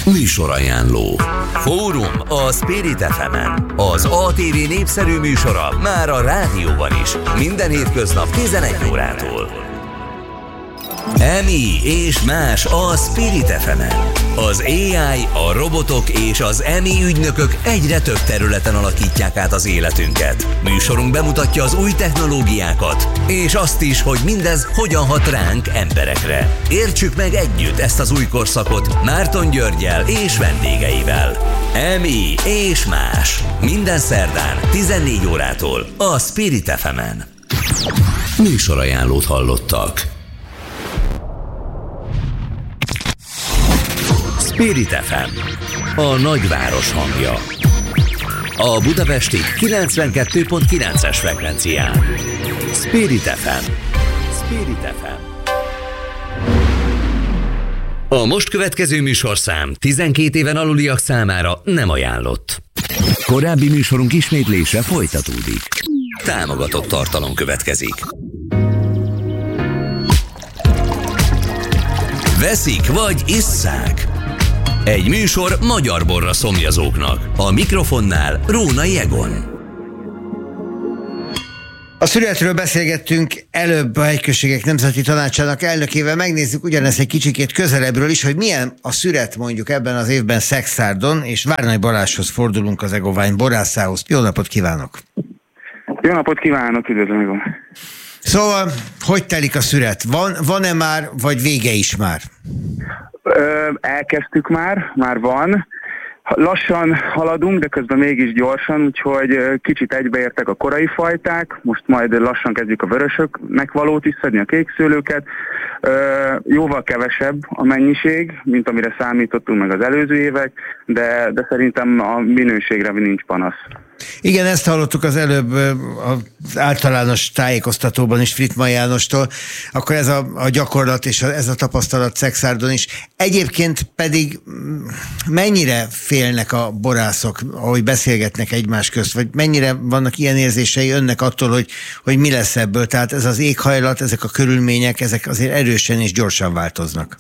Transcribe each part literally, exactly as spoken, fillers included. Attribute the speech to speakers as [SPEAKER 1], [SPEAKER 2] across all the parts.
[SPEAKER 1] Műsorajánló. Fórum a Spirit ef emen. Az á té vé népszerű műsora már a rádióban is. Minden hétköznap tizenegy órától. Emi és más a Spirit ef emen. Az á i, a robotok és az Emi ügynökök egyre több területen alakítják át az életünket. Műsorunk bemutatja az új technológiákat, és azt is, hogy mindez hogyan hat ránk, emberekre. Értsük meg együtt ezt az új korszakot Márton Györggyel és vendégeivel. Emi és más. Minden szerdán tizennégy órától a Spirit ef emen. Műsorajánlót hallottak. Spirit ef em, a nagyváros hangja. A budapesti kilencvenkettő pont kilences frekvencián. Spirit ef em. Spirit ef em. A most következő műsorszám tizenkét éven aluliak számára nem ajánlott. Korábbi műsorunk ismétlése folytatódik. Támogatott tartalom következik. Veszik vagy isszák? Egy műsor magyar borra szomjazóknak. A mikrofonnál Rónai Egon.
[SPEAKER 2] A születről beszélgettünk előbb a Hegyközségek Nemzeti Tanácsának elnökével. Megnézzük ugyanezt egy kicsikét közelebbről is, hogy milyen a szüret mondjuk ebben az évben Szekszárdon, és Várnai Balázshoz fordulunk, az Egovány borászához. Jó napot kívánok!
[SPEAKER 3] Jó napot kívánok, üdvözlöm, Egon!
[SPEAKER 2] Szóval, hogy telik a szüret? Van, van-e már, vagy vége is már?
[SPEAKER 3] Ö, elkezdtük már, már van. Lassan haladunk, de közben mégis gyorsan, úgyhogy kicsit egybeértek a korai fajták, most majd lassan kezdjük a vörösöknek valót is szedni, a kékszőlőket. Jóval kevesebb a mennyiség, mint amire számítottunk meg az előző évek, de, de szerintem a minőségre nincs panasz.
[SPEAKER 2] Igen, ezt hallottuk az előbb az általános tájékoztatóban is Frittmann Jánostól, akkor ez a, a gyakorlat és a, ez a tapasztalat Szekszárdon is. Egyébként pedig mennyire félnek a borászok, ahogy beszélgetnek egymás közt, vagy mennyire vannak ilyen érzései önnek attól, hogy, hogy mi lesz ebből? Tehát ez az éghajlat, ezek a körülmények, ezek azért erősen és gyorsan változnak.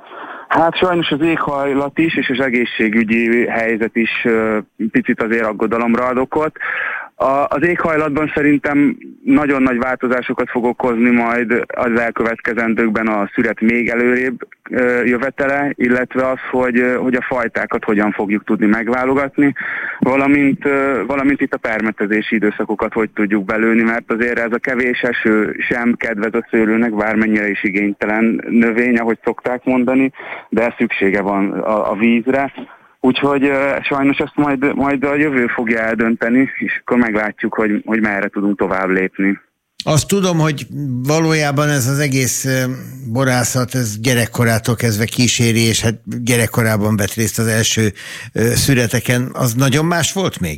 [SPEAKER 3] Hát sajnos az éghajlat is, és az egészségügyi helyzet is uh, picit azért aggodalomra ad okot. A, az éghajlatban szerintem nagyon nagy változásokat fog okozni majd az elkövetkezendőkben a szüret még előrébb uh, jövetele, illetve az, hogy, uh, hogy a fajtákat hogyan fogjuk tudni megválogatni, valamint, uh, valamint itt a permetezési időszakokat hogy tudjuk belőni, mert azért ez a kevés eső sem kedvez a szőlőnek, bármennyire is igénytelen növény, ahogy szokták mondani, de szüksége van a, a vízre. Úgyhogy uh, sajnos ezt majd, majd a jövő fogja eldönteni, és akkor meglátjuk, hogy, hogy merre tudunk tovább lépni.
[SPEAKER 2] Azt tudom, hogy valójában ez az egész borászat, ez gyerekkorától kezdve kíséri, és hát gyerekkorában vett részt az első szüreteken. Az nagyon más volt még?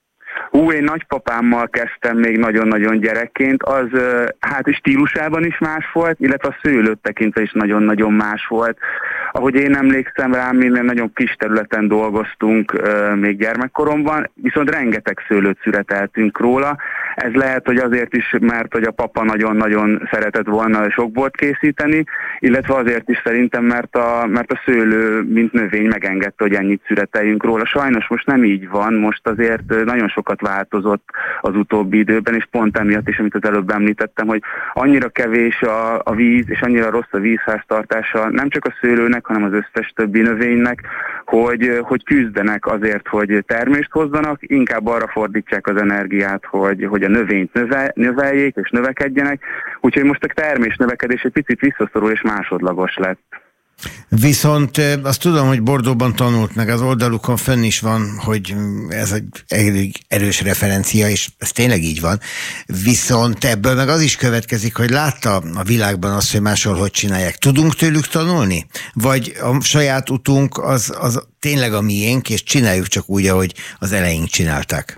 [SPEAKER 3] Hú, én nagypapámmal kezdtem még nagyon-nagyon gyerekként, az hát stílusában is más volt, illetve a szőlőt tekintve is nagyon-nagyon más volt. Ahogy én emlékszem rám, minden nagyon kis területen dolgoztunk uh, még gyermekkoromban, viszont rengeteg szőlőt szüreteltünk róla. Ez lehet, hogy azért is, mert hogy a papa nagyon-nagyon szeretett volna sok bort készíteni, illetve azért is szerintem, mert a, mert a szőlő, mint növény megengedte, hogy ennyit szüreteljünk róla. Sajnos most nem így van, most azért nagyon sokat változott az utóbbi időben, és pont emiatt is, amit az előbb említettem, hogy annyira kevés a, a víz, és annyira rossz a vízháztartása, nem csak a szőlőnek, hanem az összes többi növénynek, hogy, hogy küzdenek azért, hogy termést hozzanak, inkább arra fordítsák az energiát, hogy, hogy a növényt növe, növeljék és növekedjenek, úgyhogy most a termés növekedés egy picit visszaszorul és másodlagos lett.
[SPEAKER 2] Viszont azt tudom, hogy Bordeauxban tanult, meg az oldalukon fönn is van, hogy ez egy elég erős referencia, és ez tényleg így van. Viszont ebből meg az is következik, hogy látta a világban azt, hogy máshol hogy csinálják. Tudunk tőlük tanulni? Vagy a saját utunk az, az tényleg a miénk, és csináljuk csak úgy, ahogy az eleink csinálták?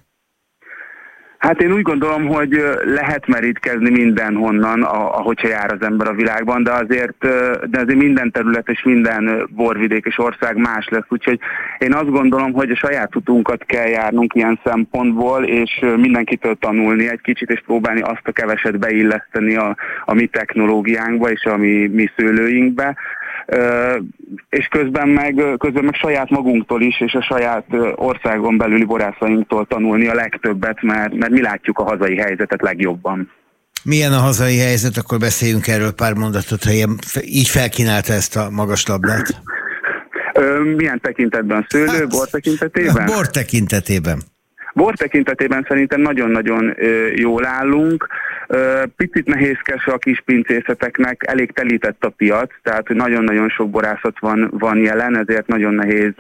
[SPEAKER 3] Hát én úgy gondolom, hogy lehet merítkezni mindenhonnan, ahogyha jár az ember a világban, de azért, de azért minden terület és minden borvidék és ország más lesz, úgyhogy én azt gondolom, hogy a saját utunkat kell járnunk ilyen szempontból, és mindenkitől tanulni egy kicsit, és próbálni azt a keveset beilleszteni a, a mi technológiánkba és a mi, mi szőlőinkbe. és közben meg, közben meg saját magunktól is, és a saját országon belüli borászainktól tanulni a legtöbbet, mert, mert mi látjuk a hazai helyzetet legjobban.
[SPEAKER 2] Milyen a hazai helyzet? Akkor beszéljünk erről pár mondatot, ha ilyen, így felkínálta ezt a magas labdát.
[SPEAKER 3] Milyen tekintetben? Szőlő, bor tekintetében?
[SPEAKER 2] Bor tekintetében.
[SPEAKER 3] Bor tekintetében szerintem nagyon-nagyon jól állunk. Picit nehézkes a kis pincészeteknek, elég telített a piac, tehát nagyon-nagyon sok borászat van, van jelen, ezért nagyon nehéz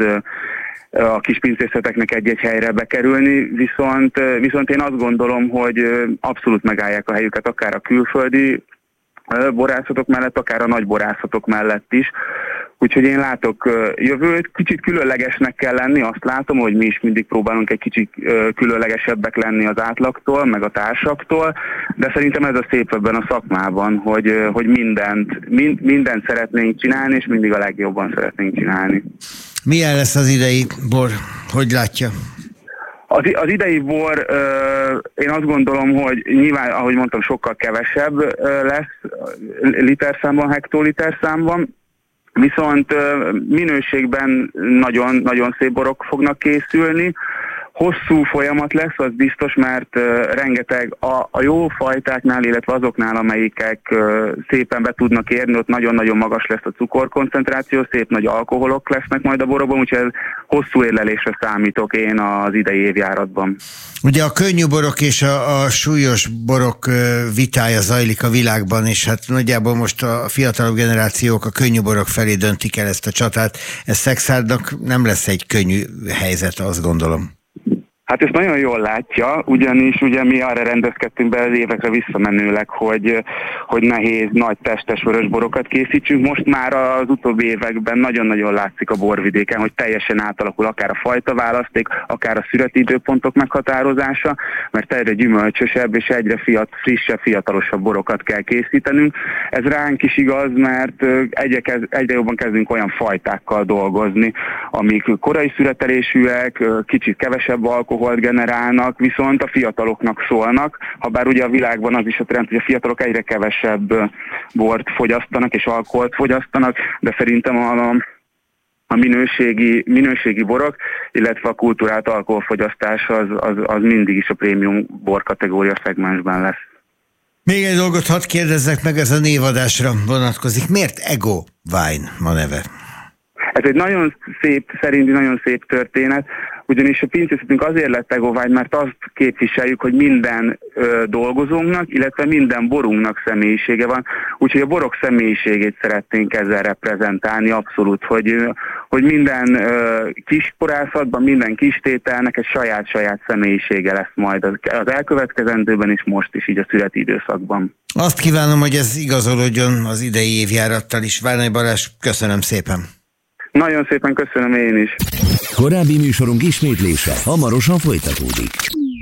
[SPEAKER 3] a kis pincészeteknek egy-egy helyre bekerülni, viszont, viszont én azt gondolom, hogy abszolút megállják a helyüket akár a külföldi borászatok mellett, akár a nagy borászatok mellett is. Úgyhogy én látok jövőt, kicsit különlegesnek kell lenni, azt látom, hogy mi is mindig próbálunk egy kicsit különlegesebbek lenni az átlagtól, meg a társaktól, de szerintem ez a szép ebben a szakmában, hogy, hogy mindent, mind, mindent szeretnénk csinálni, és mindig a legjobban szeretnénk csinálni.
[SPEAKER 2] Milyen lesz az idei bor? Hogy látja?
[SPEAKER 3] Az, az idei bor, euh, én azt gondolom, hogy nyilván, ahogy mondtam, sokkal kevesebb euh, lesz literszámban, hektoliterszámban, viszont minőségben nagyon, nagyon szép borok fognak készülni. Hosszú folyamat lesz, az biztos, mert rengeteg a, a jó fajtáknál, illetve azoknál, amelyikek szépen be tudnak érni, ott nagyon-nagyon magas lesz a cukorkoncentráció, szép nagy alkoholok lesznek majd a borokban, úgyhogy hosszú érlelésre számítok én az idei évjáratban.
[SPEAKER 2] Ugye a könnyű borok és a, a súlyos borok vitája zajlik a világban, és hát nagyjából most a fiatalabb generációk a könnyű borok felé döntik el ezt a csatát. Ez Szekszárnak nem lesz egy könnyű helyzet, azt gondolom.
[SPEAKER 3] Hát ezt nagyon jól látja, ugyanis ugye mi arra rendezkedtünk be az évekre visszamenőleg, hogy, hogy nehéz, nagy testes vörösborokat készítsünk. Most már az utóbbi években nagyon-nagyon látszik a borvidéken, hogy teljesen átalakul akár a fajtaválaszték, akár a szüreti időpontok meghatározása, mert egyre gyümölcsösebb és egyre fiat, frissebb, fiatalosabb borokat kell készítenünk. Ez ránk is igaz, mert egyre, kezd, egyre jobban kezdünk olyan fajtákkal dolgozni, amik korai szüretelésűek, kicsit kevesebb alkohol generálnak, viszont a fiataloknak szólnak, habár ugye a világban az is a trend, hogy a fiatalok egyre kevesebb bort fogyasztanak és alkoholt fogyasztanak, de szerintem a, a minőségi, minőségi borok, illetve a kultúrált alkoholfogyasztás az, az, az mindig is a prémium bor kategória szegmensben lesz.
[SPEAKER 2] Még egy dolgot hadd kérdezzek meg, ez a névadásra vonatkozik. Miért Ego Wine ma neve?
[SPEAKER 3] Ez egy nagyon szép, szerintem nagyon szép történet, ugyanis a pincészetünk azért lett Ego Wine, mert azt képviseljük, hogy minden ö, dolgozónknak, illetve minden borunknak személyisége van, úgyhogy a borok személyiségét szeretnénk ezzel reprezentálni abszolút, hogy, hogy minden ö, kis borászatban, minden kis tételnek egy saját-saját személyisége lesz majd az, az elkövetkezendőben is, most is így a születi időszakban.
[SPEAKER 2] Azt kívánom, hogy ez igazolódjon az idei évjárattal is. Várnai Balázs, köszönöm szépen!
[SPEAKER 3] Nagyon szépen köszönöm én is.
[SPEAKER 1] Korábbi műsorunk ismétlése hamarosan folytatódik.